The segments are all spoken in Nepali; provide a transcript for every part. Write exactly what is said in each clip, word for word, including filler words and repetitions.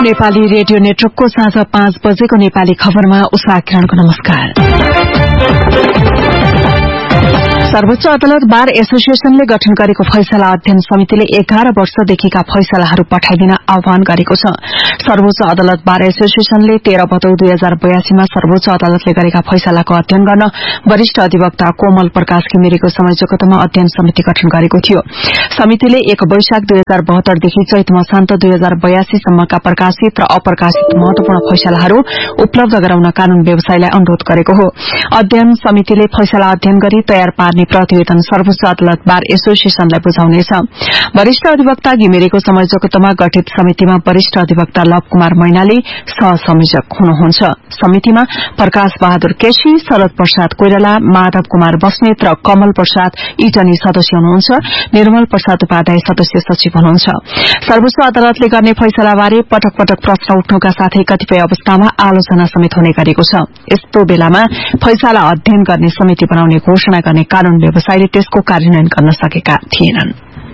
नेपाली रेडियो नेटवर्कको साँझ पाँच बजेको नेपाली खबरमा उषा किरणको नमस्कार। सर्वोच्च अदालत बार एसोसिएशनले गठन गरेको फैसला अध्ययन समितिले एघार वर्षदेखिका फैसलाहरू पठाइदिन आह्वान गरेको छ। सर्वोच्च अदालत बार एसोसिएशनले तेह्र भदौ दुई हजार बयासीमा सर्वोच्च अदालतले गरेका फैसलाको अध्ययन गर्न वरिष्ठ अधिवक्ता कोमल प्रकाश घिमिरेको संयोजकतामा अध्ययन समिति गठन गरेको थियो। समितिले एक वैशाख दुई हजार बहत्तरदेखि चैत मसान्त दुई हजार बयासीसम्मका प्रकाशित र अप्रकाशित महत्वपूर्ण फैसलाहरू उपलब्ध गराउन कानून व्यवसायीलाई अनुरोध गरेको हो। अध्ययन समितिले फैसला अध्ययन गरी तयार पार्ने प्रतिवेदन सर्वोच्च अदालत बार एसोसिएशनलाई बुझाउनेछ। वरिष्ठ अधिवक्ता घिमिरेको संयोजकतामा गठित समितिमा वरिष्ठ अधिवक्ता लव कुमार मैनाली सहसंयोजक हुनुहुन्छ। समितिमा प्रकाश बहादुर केसी, शरद प्रसाद कोइराला, माधव कुमार बस्नेत र कमल प्रसाद इटनी सदस्य हुनुहुन्छ। निर्मल प्रसाद उपाध्याय सदस्य सचिव हुनुहुन्छ। सर्वोच्च अदालतले गर्ने फैसलाबारे पटक पटक प्रश्न उठ्नुका साथै कतिपय अवस्थामा आलोचना समेत हुने गरेको छ। यस्तो बेलामा फैसला अध्ययन गर्ने समिति बनाउने घोषणा गर्ने कानून व्यवसायीले त्यसको कार्यान्वयन गर्न सकेका थिएनन्।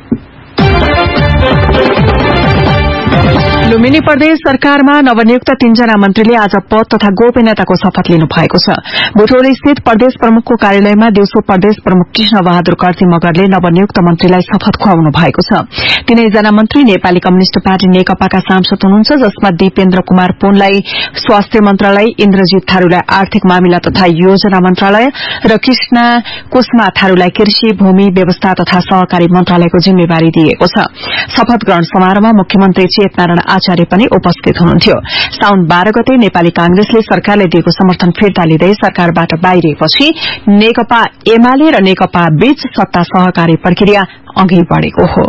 लुम्बिनी प्रदेश सरकारमा नवनियुक्त तीनजना मन्त्रीले आज पद तथा गोपनीयताको शपथ लिनु भएको छ। बुटोल स्थित प्रदेश प्रमुखको कार्यालयमा दिउँसो प्रदेश प्रमुख कृष्ण बहादुर कर्जी मगरले नवनियुक्त मन्त्रीलाई शपथ खुवाउनु भएको छ। तीनैजना मन्त्री नेपाली कम्युनिष्ट पार्टी नेकपाका सांसद हुनुहुन्छ, जसमा दीपेन्द्र कुमार पुनलाई स्वास्थ्य मन्त्रालय, इन्द्रजित थारूलाई आर्थिक मामिला तथा योजना मन्त्रालय र कृष्ण कुष्मा थारूलाई कृषि, भूमि व्यवस्था तथा सहकारी मन्त्रालयको जिम्मेवारी दिएको छ। शपथ ग्रहण समारोहमा मुख्यमन्त्री चेतनारायण आचार्य पनि उपस्थित हुनुहुन्थ्यो। साउन बाह्र गते नेपाली कांग्रेसले सरकारले दिएको समर्थन फिर्ता लिँदै सरकारबाट बाहिरिएपछि नेकपा एमाले र नेकपा बीच सत्ता सहकारी प्रक्रिया अघि बढ़ेको हो।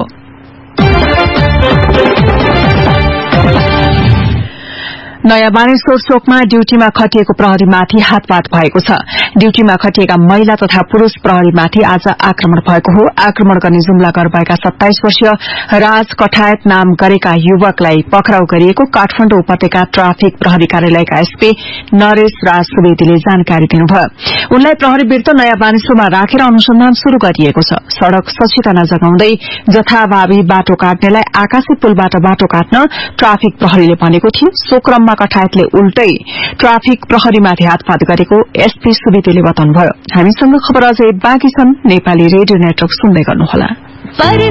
नयाँ बानेश्वर चोकमा ड्यूटीमा खटिएको प्रहरीमाथि हातपात भएको छ। ड्यूटीमा खटिएका महिला तथा पुरूष प्रहरीमाथि आज आक्रमण भएको हो। आक्रमण गर्ने जुम्ला गर्भएका सत्ताइस वर्षीय राज कठायत नाम गरेका युवकलाई पक्राउ गरिएको काठमाडौँ उपत्यका ट्राफिक प्रहरी कार्यालयका एसपी नरेश राज सुवेदीले जानकारी दिनुभयो। उनलाई प्रहरी विरूद्ध नयाँ बानेश्वरमा राखेर अनुसन्धान शुरू गरिएको छ। सड़क सचेतना जगाउँदै जथाभावी बाटो काट्नेलाई आकाशी पुलबाट बाटो काट्न ट्राफिक प्रहरीले भनेको थियो। सो क्रममा कठायतले उल्टै ट्राफिक प्रहरीमाथि हातपात गरेको एसपी सुवेदीले बताउनुभयो। हामीसँग खबर अझै बाँकी छन्। नेपाली रेडियो नेटवर्क सुन्दै गर्नुहोला।